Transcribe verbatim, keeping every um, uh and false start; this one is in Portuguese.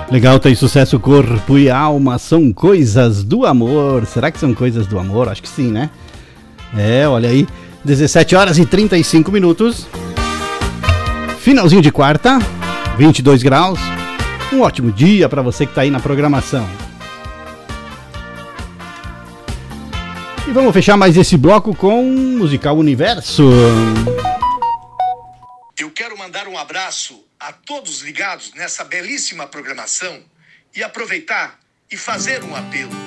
Legal, tem sucesso. Corpo e alma são coisas do amor. Será que são coisas do amor? Acho que sim, né? É, olha aí, dezessete horas e trinta e cinco minutos. Finalzinho de quarta, vinte e dois graus. Um ótimo dia para você que tá aí na programação. E vamos fechar mais esse bloco com Musical Universo. Eu quero mandar um abraço a todos ligados nessa belíssima programação e aproveitar e fazer um apelo.